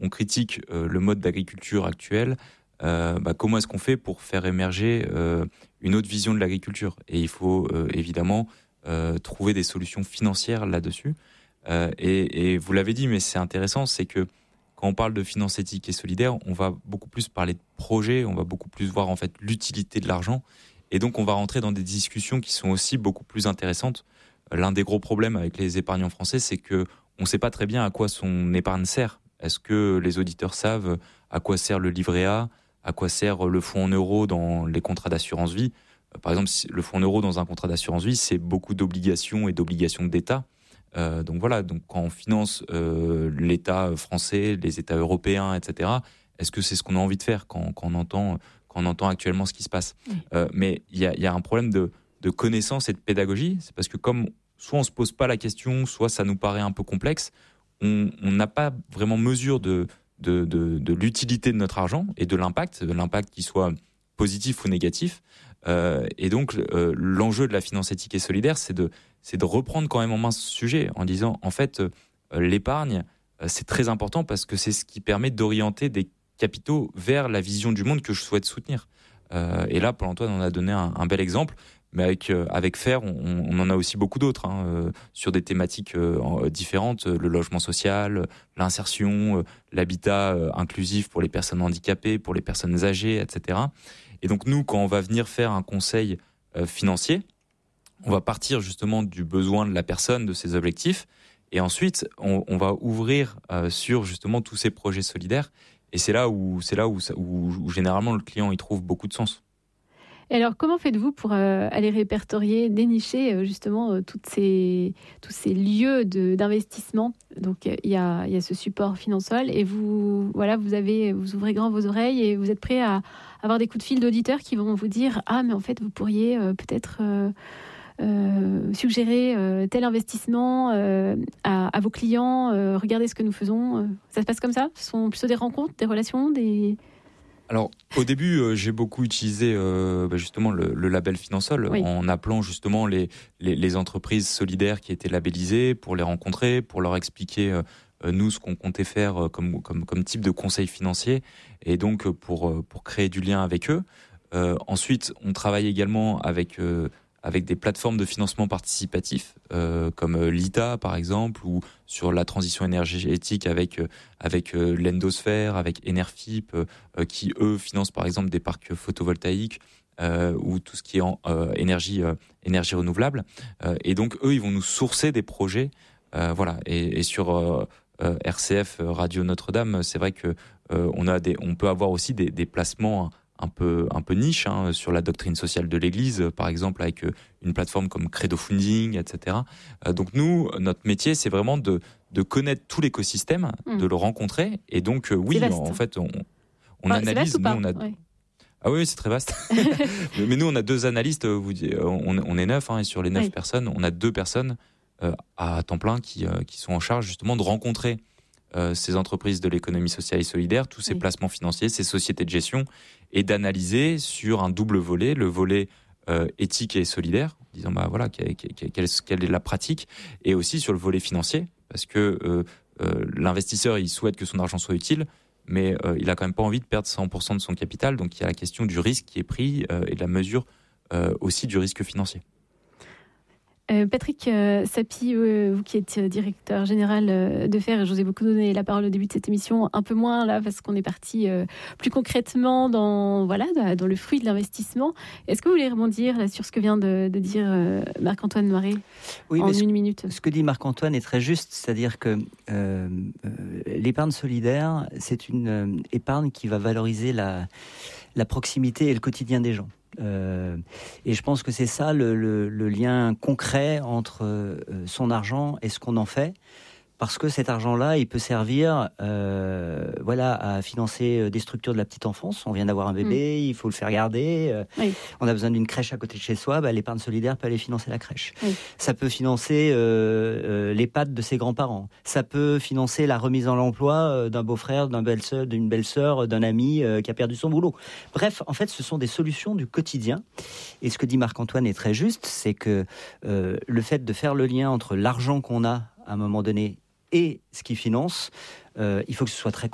on critique le mode d'agriculture actuel, comment est-ce qu'on fait pour faire émerger une autre vision de l'agriculture ? Et il faut évidemment trouver des solutions financières là-dessus. Et vous l'avez dit, mais c'est intéressant, c'est que quand on parle de finances éthiques et solidaires, on va beaucoup plus parler de projets, on va beaucoup plus voir en fait l'utilité de l'argent. Et donc on va rentrer dans des discussions qui sont aussi beaucoup plus intéressantes. L'un des gros problèmes avec les épargnants français, c'est que on ne sait pas très bien à quoi son épargne sert. Est-ce que les auditeurs savent à quoi sert le livret A, à quoi sert le fonds en euros dans les contrats d'assurance vie ? Par exemple, le fonds en euros dans un contrat d'assurance vie, c'est beaucoup d'obligations et d'obligations d'État. Donc quand on finance l'État français, les États européens, etc., est-ce que c'est ce qu'on a envie de faire quand on entend actuellement ce qui se passe ? Mais il y a un problème de connaissance et de pédagogie. C'est parce que comme soit on se pose pas la question, soit ça nous paraît un peu complexe, on n'a pas vraiment mesure de l'utilité de notre argent et de l'impact qui soit positif ou négatif. Et donc l'enjeu de la finance éthique et solidaire, c'est de reprendre quand même en main ce sujet en disant en fait l'épargne c'est très important parce que c'est ce qui permet d'orienter des capitaux vers la vision du monde que je souhaite soutenir. Et là, Paul-Antoine en a donné un bel exemple, mais avec FAIRE, on en a aussi beaucoup d'autres sur des thématiques différentes, le logement social, l'insertion, l'habitat inclusif pour les personnes handicapées, pour les personnes âgées, etc. Et donc nous, quand on va venir faire un conseil financier, on va partir justement du besoin de la personne, de ses objectifs, et ensuite on va ouvrir sur justement tous ces projets solidaires. Et c'est là où généralement le client y trouve beaucoup de sens. Et alors, comment faites-vous pour aller répertorier, dénicher justement tous ces lieux d'investissement ? Donc, il y a ce support financier et vous ouvrez grand vos oreilles et vous êtes prêt à avoir des coups de fil d'auditeurs qui vont vous dire « Ah, mais en fait, vous pourriez peut-être suggérer tel investissement à vos clients, regardez ce que nous faisons. » Ça se passe comme ça ? Ce sont plutôt des rencontres, des relations, des... Alors, au début, j'ai beaucoup utilisé justement le label Finansol en appelant justement les entreprises solidaires qui étaient labellisées pour les rencontrer, pour leur expliquer nous ce qu'on comptait faire comme type de conseil financier et donc pour créer du lien avec eux. Ensuite, on travaille également avec des plateformes de financement participatif comme l'ITA par exemple, ou sur la transition énergétique avec l'Endosphère, avec Enerfip, qui eux financent par exemple des parcs photovoltaïques ou tout ce qui est énergie renouvelable. Et donc eux, ils vont nous sourcer des projets. Et sur RCF Radio Notre-Dame, c'est vrai que on peut avoir aussi des placements un peu niche sur la doctrine sociale de l'Église, par exemple avec une plateforme comme Credo Funding, etc. Donc nous, notre métier, c'est vraiment de connaître tout l'écosystème, de le rencontrer. Et donc en fait, on analyse. Nous, on a... ouais. Ah oui, c'est très vaste. Mais nous, on a 2 analystes. On est 9, et sur les 9 personnes, on a 2 personnes à temps plein qui sont en charge justement de rencontrer ces entreprises de l'économie sociale et solidaire, tous ces placements financiers, ces sociétés de gestion, et d'analyser sur un double volet, le volet éthique et solidaire, en disant quelle est la pratique, et aussi sur le volet financier, parce que l'investisseur, il souhaite que son argent soit utile, mais il a quand même pas envie de perdre 100% de son capital, donc il y a la question du risque qui est pris et de la mesure aussi du risque financier. Patrick Sapie, vous qui êtes directeur général de FAIRE, et je vous ai beaucoup donné la parole au début de cette émission, un peu moins là parce qu'on est parti plus concrètement dans le fruit de l'investissement. Est-ce que vous voulez rebondir là, sur ce que vient de dire Marc-Antoine Maré en une minute ? Ce que dit Marc-Antoine est très juste, c'est-à-dire que l'épargne solidaire, c'est une épargne qui va valoriser la proximité et le quotidien des gens. Et je pense que c'est ça le lien concret entre son argent et ce qu'on en fait, parce que cet argent-là, il peut servir à financer des structures de la petite enfance. On vient d'avoir un bébé, il faut le faire garder. On a besoin d'une crèche à côté de chez soi. L'épargne solidaire peut aller financer la crèche. Ça peut financer l'EHPAD de ses grands-parents. Ça peut financer la remise en emploi d'un beau-frère, d'une belle-sœur, d'un ami qui a perdu son boulot. Bref, en fait, ce sont des solutions du quotidien. Et ce que dit Marc-Antoine est très juste, c'est que le fait de faire le lien entre l'argent qu'on a à un moment donné et ce qui finance, il faut que ce soit très